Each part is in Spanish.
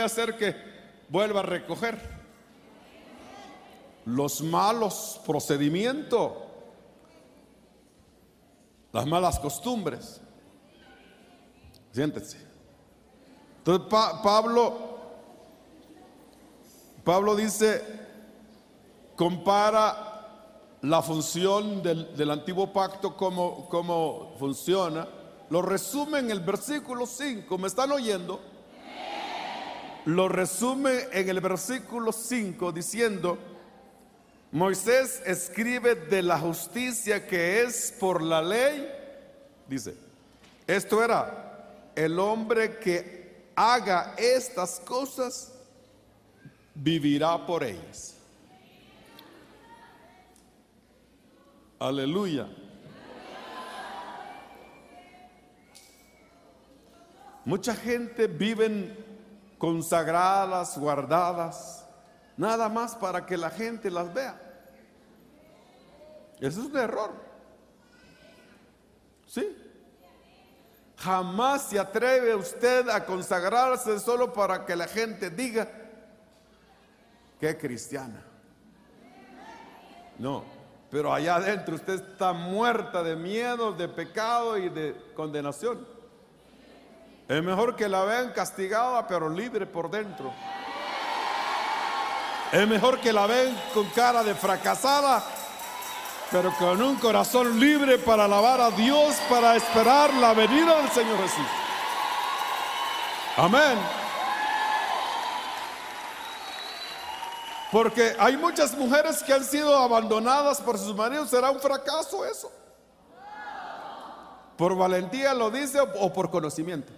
a hacer que vuelva a recoger. Los malos procedimientos, las malas costumbres. Siéntense. Entonces Pablo dice, compara la función del antiguo pacto, cómo funciona. Lo resume en el versículo 5. ¿Me están oyendo? Lo resume en el versículo 5 diciendo: Moisés escribe de la justicia que es por la ley. Dice, esto era: el hombre que haga estas cosas vivirá por ellas. Aleluya. Mucha gente viven consagradas, guardadas, nada más para que la gente las vea. Eso es un error. ¿Sí? Jamás se atreve usted a consagrarse solo para que la gente diga que es cristiana. No. Pero allá adentro usted está muerta de miedo, de pecado y de condenación. Es mejor que la vean castigada pero libre por dentro. Es mejor que la vean con cara de fracasada pero con un corazón libre para alabar a Dios, para esperar la venida del Señor Jesús. Amén. Porque hay muchas mujeres que han sido abandonadas por sus maridos. ¿Será un fracaso eso? ¿Por valentía lo dice o por conocimiento?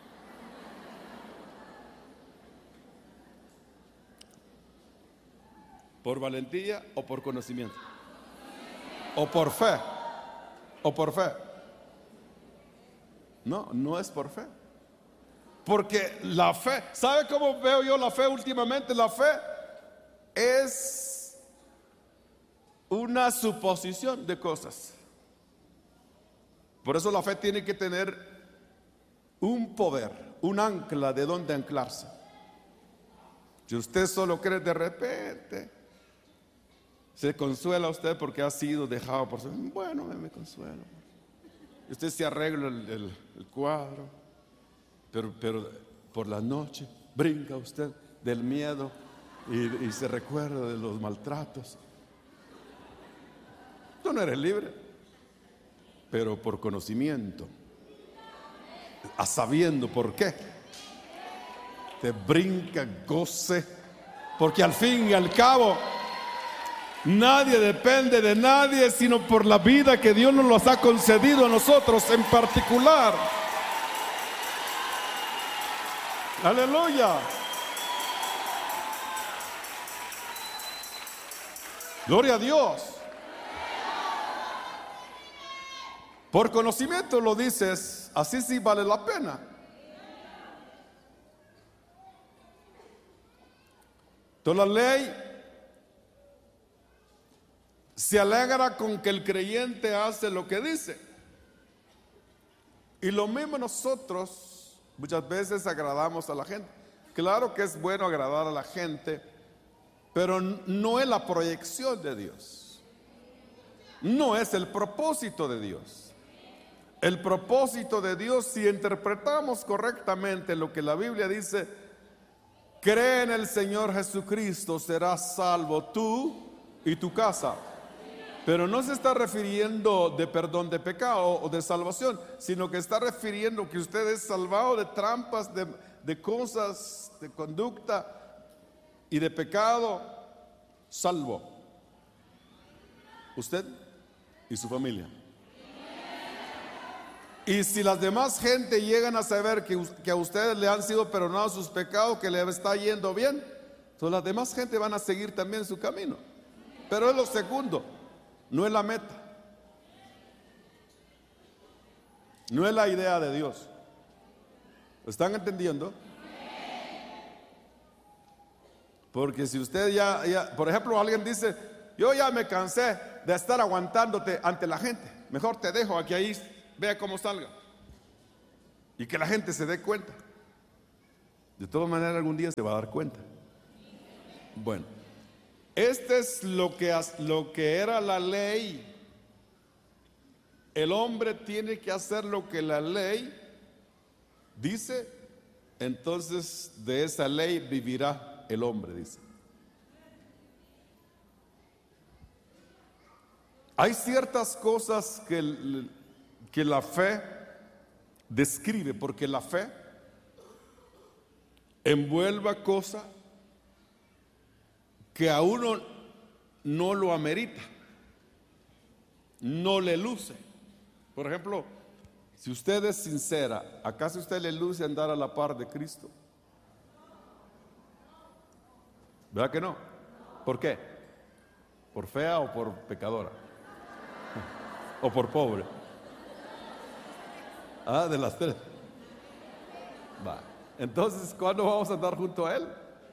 ¿Por valentía o por conocimiento? ¿O por fe? ¿O por fe? No, no es por fe. Porque la fe, ¿sabe cómo veo yo la fe últimamente? La fe es una suposición de cosas. Por eso la fe tiene que tener un poder, un ancla de donde anclarse. Si usted solo cree, de repente se consuela usted porque ha sido dejado por su... Bueno, me consuelo. Y usted se arregla el cuadro, pero por la noche brinca usted del miedo y se recuerda de los maltratos. Tú no eres libre, pero por conocimiento, sabiendo por qué, te brinca, goce, porque al fin y al cabo nadie depende de nadie sino por la vida que Dios nos ha concedido a nosotros en particular. Aleluya. Gloria a Dios. Por conocimiento lo dices, así sí vale la pena. Toda la ley se alegra con que el creyente hace lo que dice. Y lo mismo nosotros muchas veces agradamos a la gente. Claro que es bueno agradar a la gente, pero no es la proyección de Dios. No es el propósito de Dios. El propósito de Dios, si interpretamos correctamente lo que la Biblia dice: cree en el Señor Jesucristo, serás salvo tú y tu casa. Pero no se está refiriendo de perdón de pecado o de salvación, sino que está refiriendo que usted es salvado de trampas, de cosas, de conducta y de pecado. Salvo usted y su familia. Y si las demás gente llegan a saber que a ustedes le han sido perdonados sus pecados, que le está yendo bien, entonces las demás gente van a seguir también su camino. Pero es lo segundo, no es la meta, no es la idea de Dios. ¿Lo están entendiendo? Porque si usted ya, por ejemplo, alguien dice: yo ya me cansé de estar aguantándote ante la gente, mejor te dejo aquí, ahí vea cómo salga, y que la gente se dé cuenta. De todas maneras, algún día se va a dar cuenta. Bueno, este es lo que era la ley. El hombre tiene que hacer lo que la ley dice, entonces de esa ley vivirá el hombre, dice. Hay ciertas cosas que la fe describe, porque la fe envuelve cosas que a uno no lo amerita, no le luce. Por ejemplo, si usted es sincera, ¿acaso usted le luce andar a la par de Cristo? ¿Verdad que no? ¿Por qué? ¿Por fea o por pecadora? ¿O por pobre? Ah, de las tres. Va. Entonces, ¿cuándo vamos a andar junto a Él?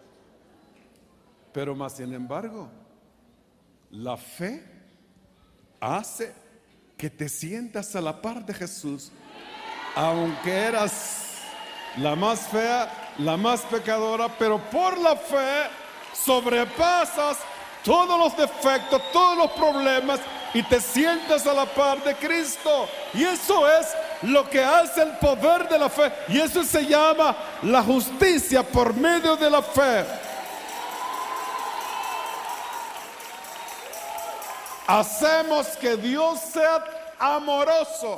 Pero más sin embargo, la fe hace que te sientas a la par de Jesús, aunque eras la más fea, la más pecadora, pero por la fe sobrepasas todos los defectos, todos los problemas y te sientas a la par de Cristo. Y eso es lo que hace el poder de la fe, y eso se llama la justicia por medio de la fe. Hacemos que Dios sea amoroso.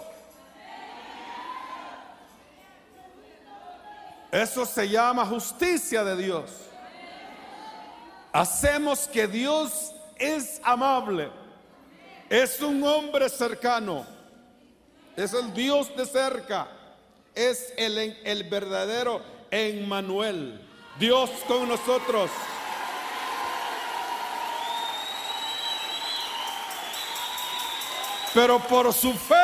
Eso se llama justicia de Dios. Hacemos que Dios es amable. Es un hombre cercano. Es el Dios de cerca. Es el verdadero Emmanuel. Dios con nosotros. Pero por su fe,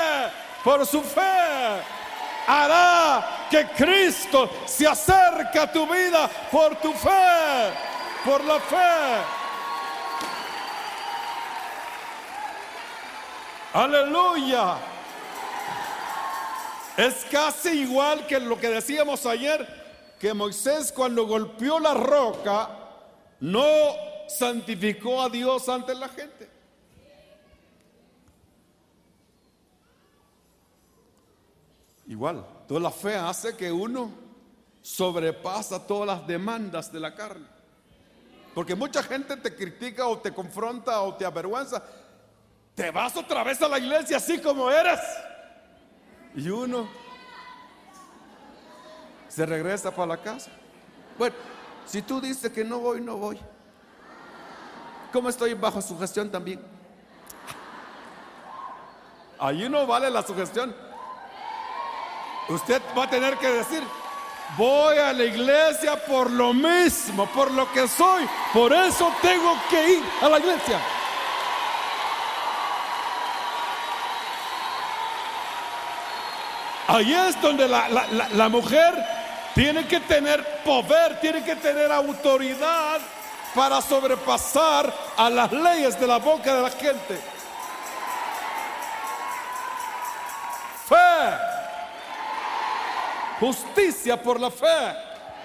hará que Cristo se acerque a tu vida por tu fe, por la fe. Aleluya. Es casi igual que lo que decíamos ayer, que Moisés cuando golpeó la roca no santificó a Dios ante la gente. Igual, toda la fe hace que uno sobrepasa todas las demandas de la carne. Porque mucha gente te critica o te confronta o te avergüenza. Te vas otra vez a la iglesia así como eres. Y uno se regresa para la casa. Bueno, si tú dices que no voy, no voy. ¿Cómo estoy bajo sugestión también? Allí no vale la sugestión. Usted va a tener que decir: voy a la iglesia por lo mismo, por lo que soy, por eso tengo que ir a la iglesia. Ahí es donde la mujer tiene que tener poder, tiene que tener autoridad para sobrepasar a las leyes de la boca de la gente. Fe. Justicia por la fe.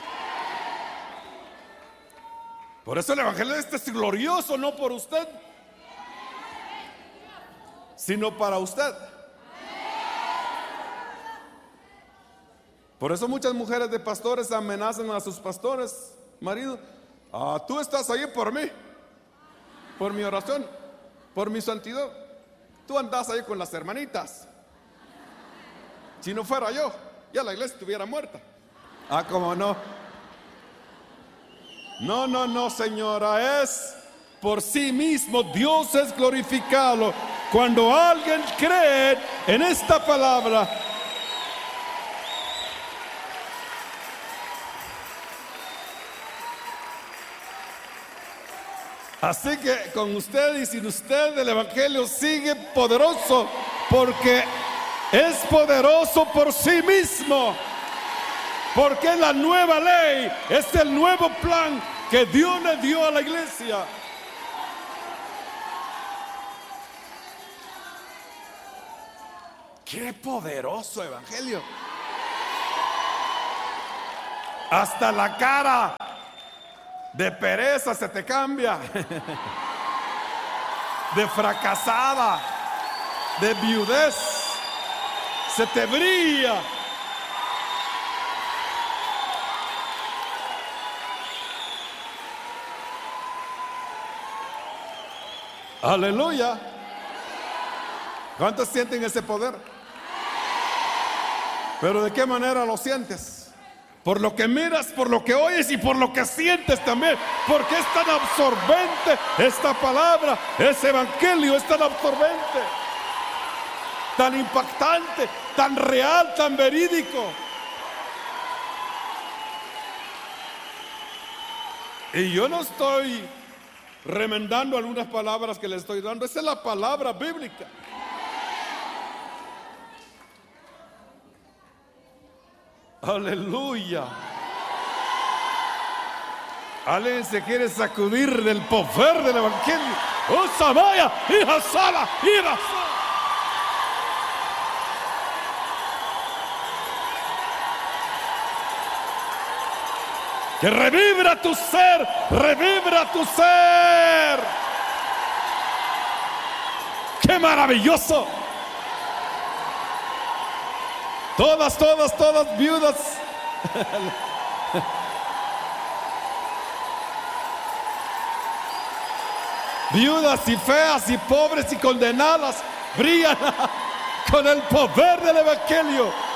Por eso el evangelio este es glorioso, no por usted, sino para usted. Por eso muchas mujeres de pastores amenazan a sus pastores, marido: tú estás ahí por mí, por mi oración, por mi santidad. Tú andas ahí con las hermanitas. Si no fuera yo, ya la iglesia estuviera muerta. ¿Cómo no? No, señora, es por sí mismo. Dios es glorificado cuando alguien cree en esta palabra. Así que con usted y sin usted el evangelio sigue poderoso, porque es poderoso por sí mismo, porque es la nueva ley, es el nuevo plan que Dios le dio a la iglesia. ¡Qué poderoso evangelio! Hasta la cara de pereza se te cambia, de fracasada, de viudez, se te brilla. Aleluya. ¿Cuántos sienten ese poder? Pero ¿de qué manera lo sientes? Por lo que miras, por lo que oyes y por lo que sientes también. Porque es tan absorbente esta palabra, ese evangelio es tan absorbente, tan impactante, tan real, tan verídico. Y yo no estoy remendando algunas palabras que le estoy dando. Esa es la palabra bíblica. Aleluya. Alguien se quiere sacudir del poder del evangelio. ¡Oh, Samaya! ¡Hija Sala! ¡Hija! Que revibra tu ser, revibra tu ser. ¡Qué maravilloso! Todas viudas. Viudas y feas y pobres y condenadas brillan con el poder del evangelio.